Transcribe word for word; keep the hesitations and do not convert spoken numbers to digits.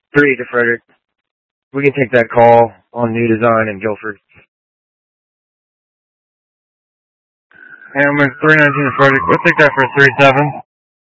three to Frederick. We can take that call on New Design in Guilford. Hammer three nineteen to Frederick. We'll take that for three seven.